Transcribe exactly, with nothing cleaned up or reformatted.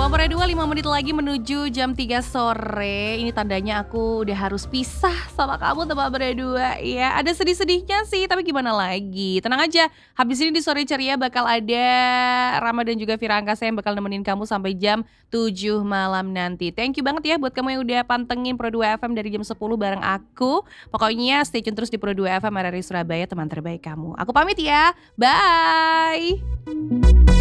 Nomor dua, lima menit lagi menuju jam tiga sore. Ini tandanya aku udah harus pisah sama kamu teman berdua ya. Ada sedih-sedihnya sih, tapi gimana lagi. Tenang aja, habis ini di Sore Ceria bakal ada Rama dan juga Vira Angkasa yang bakal nemenin kamu sampai jam tujuh malam nanti. Thank you banget ya buat kamu yang udah pantengin Pro dua F M dari jam sepuluh bareng aku. Pokoknya stay tune terus di Pro dua F M R R I Surabaya, teman terbaik kamu. Aku pamit ya, bye!